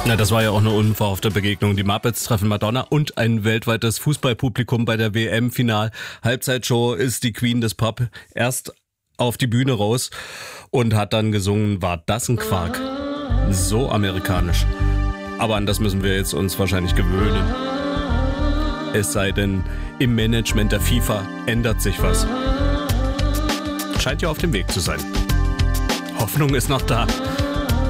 Na, das war ja auch eine unverhoffte Begegnung. Die Muppets treffen Madonna und ein weltweites Fußballpublikum bei der WM-Final-Halbzeitshow ist die Queen des Pop erst auf die Bühne raus und hat dann gesungen, war das ein Quark? So amerikanisch. Aber an das müssen wir jetzt uns wahrscheinlich gewöhnen. Es sei denn, im Management der FIFA ändert sich was. Scheint ja auf dem Weg zu sein. Hoffnung ist noch da.